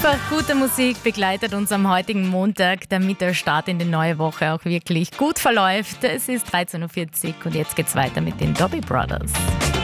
Einfach gute Musik begleitet uns am heutigen Montag, damit der Start in die neue Woche auch wirklich gut verläuft. Es ist 13.40 Uhr und jetzt geht's weiter mit den Doobie Brothers.